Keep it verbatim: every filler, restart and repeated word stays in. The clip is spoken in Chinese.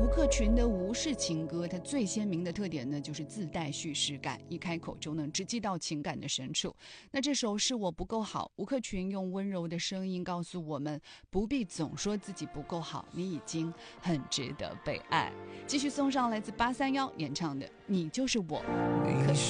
吴克群的吴氏情歌，它最鲜明的特点呢，就是自带叙事感，一开口就能直击到情感的深处。那这首是我不够好，吴克群用温柔的声音告诉我们，不必总说自己不够好，你已经很值得被爱。继续送上来自八三幺演唱的《你就是我》。